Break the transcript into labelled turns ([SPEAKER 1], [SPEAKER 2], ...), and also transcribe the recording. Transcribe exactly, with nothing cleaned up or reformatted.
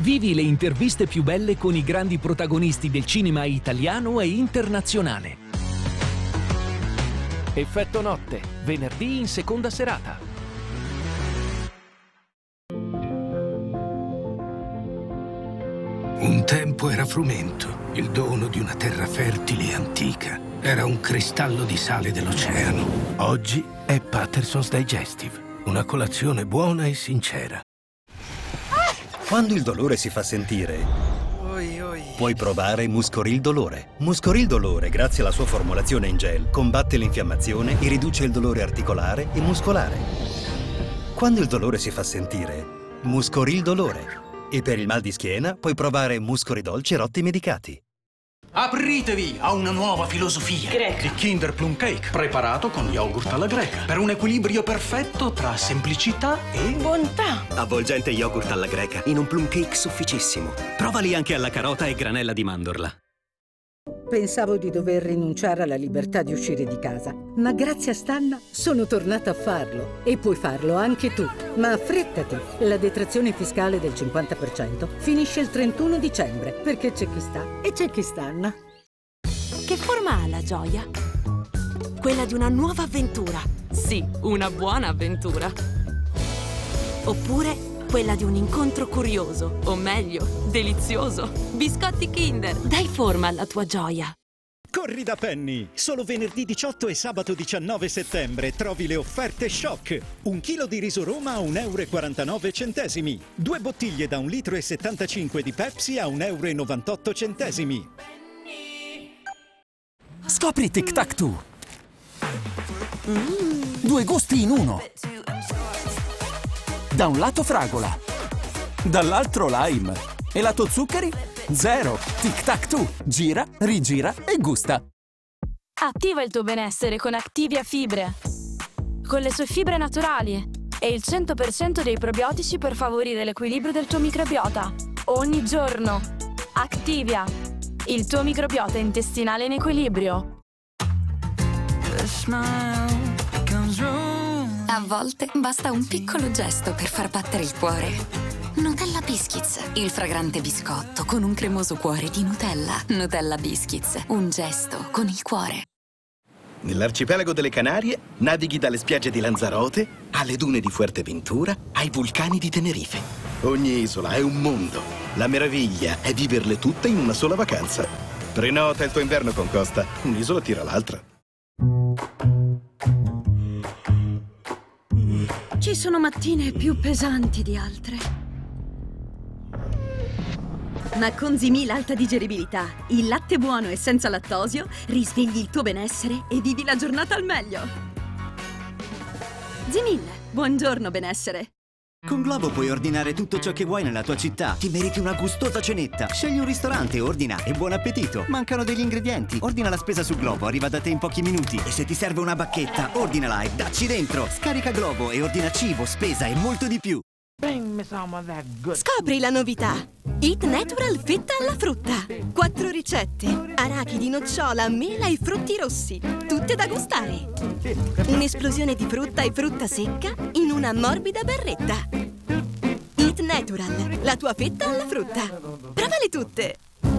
[SPEAKER 1] Vivi le interviste più belle con i grandi protagonisti del cinema italiano e internazionale. Effetto notte, venerdì in seconda serata.
[SPEAKER 2] Un tempo era frumento, il dono di una terra fertile e antica. Era un cristallo di sale dell'oceano. Oggi è Patterson's Digestive, una colazione buona e sincera.
[SPEAKER 3] Quando il dolore si fa sentire,
[SPEAKER 4] oi, oi.
[SPEAKER 3] puoi provare Muscoril Dolore. Muscoril Dolore, grazie alla sua formulazione in gel, combatte l'infiammazione e riduce il dolore articolare e muscolare. Quando il dolore si fa sentire, Muscoril Dolore. E per il mal di schiena puoi provare Muscoridol cerotti medicati.
[SPEAKER 5] Apritevi a una nuova filosofia.
[SPEAKER 6] Greca.
[SPEAKER 5] Il Kinder Plum Cake, preparato con yogurt alla greca. Per un equilibrio perfetto tra semplicità e
[SPEAKER 6] bontà.
[SPEAKER 7] Avvolgente yogurt alla greca in un plum cake sufficissimo. Provali anche alla carota e granella di mandorla.
[SPEAKER 8] Pensavo di dover rinunciare alla libertà di uscire di casa, ma grazie a Stanna sono tornata a farlo. E puoi farlo anche tu. Ma affrettati! La detrazione fiscale del cinquanta per cento finisce il trentuno dicembre, perché c'è chi sta e c'è chi Stanna.
[SPEAKER 9] Che forma ha la gioia? Quella di una nuova avventura. Sì, una buona avventura. Oppure quella di un incontro curioso, o meglio, delizioso. Biscotti Kinder, dai forma alla tua gioia.
[SPEAKER 10] Corri da Penny! Solo venerdì diciotto e sabato diciannove settembre trovi le offerte shock. Un chilo di riso Roma a un euro e quarantanove centesimi. Due bottiglie da un litro e settantacinque di Pepsi a un euro e novantotto centesimi.
[SPEAKER 11] Scopri Tic Tac Two. Mm. Due gusti in uno. Da un lato fragola, dall'altro lime. E lato zuccheri? Zero. Tic Tac Two. Gira, rigira e gusta.
[SPEAKER 12] Attiva il tuo benessere con Activia Fibre. Con le sue fibre naturali e il cento per cento dei probiotici per favorire l'equilibrio del tuo microbiota. Ogni giorno. Activia. Il tuo microbiota intestinale in equilibrio.
[SPEAKER 13] A volte basta un piccolo gesto per far battere il cuore. Nutella Biscuits, il fragrante biscotto con un cremoso cuore di Nutella. Nutella Biscuits, un gesto con il cuore.
[SPEAKER 14] Nell'arcipelago delle Canarie navighi dalle spiagge di Lanzarote alle dune di Fuerteventura ai vulcani di Tenerife. Ogni isola è un mondo. La meraviglia è viverle tutte in una sola vacanza. Prenota il tuo inverno con Costa. Un'isola tira l'altra.
[SPEAKER 15] Ci sono mattine più pesanti di altre. Ma con Zimil Alta Digeribilità, il latte buono e senza lattosio, risvegli il tuo benessere e vivi la giornata al meglio. Zimil, buongiorno benessere.
[SPEAKER 16] Con Glovo puoi ordinare tutto ciò che vuoi nella tua città. Ti meriti una gustosa cenetta. Scegli un ristorante, ordina e buon appetito. Mancano degli ingredienti. Ordina la spesa su Glovo, arriva da te in pochi minuti. E se ti serve una bacchetta, ordinala e dacci dentro. Scarica Glovo e ordina cibo, spesa e molto di più.
[SPEAKER 15] Scopri la novità. Eat Natural fetta alla frutta. Quattro ricette. Arachidi, nocciola, mela e frutti rossi. Tutte da gustare. Un'esplosione di frutta e frutta secca in una morbida barretta. Eat Natural, la tua fetta alla frutta. Provale tutte.